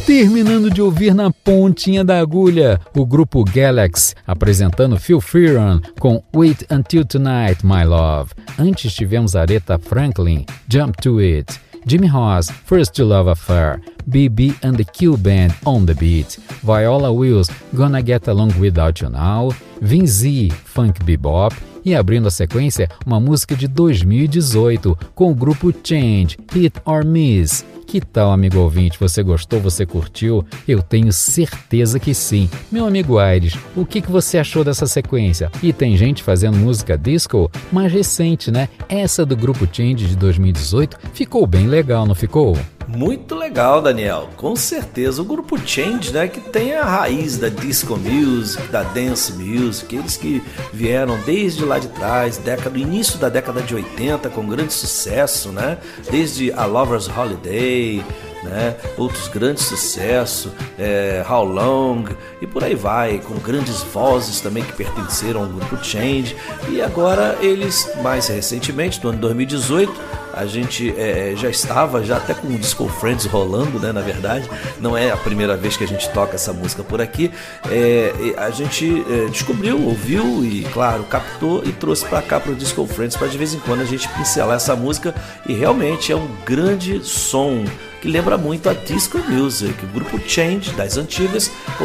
Terminando de ouvir na pontinha da agulha o grupo Galaxy apresentando Phil Fearon com Wait Until Tonight, My Love. Antes tivemos Aretha Franklin, Jump to It, Jimmy Ross, First Love Affair, B.B. and the Q Band on the Beat, Viola Wills, Gonna Get Along Without You Now, Vinzi, Funk Bebop e abrindo a sequência uma música de 2018 com o grupo Change, Hit or Miss. Que tal, amigo ouvinte? Você gostou? Você curtiu? Eu tenho certeza que sim. Meu amigo Aires, o que você achou dessa sequência? E tem gente fazendo música disco mais recente, né? Essa do grupo Change de 2018 ficou bem legal, não ficou? Muito legal, Daniel, com certeza. O grupo Change, né, que tem a raiz da disco music, da dance music, eles que vieram desde lá de trás, início da década de 80, com grande sucesso, né, desde a Lover's Holiday, né, outros grandes sucessos, How Long, e por aí vai, com grandes vozes também que pertenceram ao grupo Change. E agora eles, mais recentemente, no ano 2018, a gente já estava até com o Disco Friends rolando, né, na verdade, não é a primeira vez que a gente toca essa música por aqui. A gente descobriu, ouviu e, claro, captou e trouxe para cá para o Disco Friends para de vez em quando a gente pincelar essa música, e realmente é um grande som que lembra muito a disco music, o grupo Change das antigas,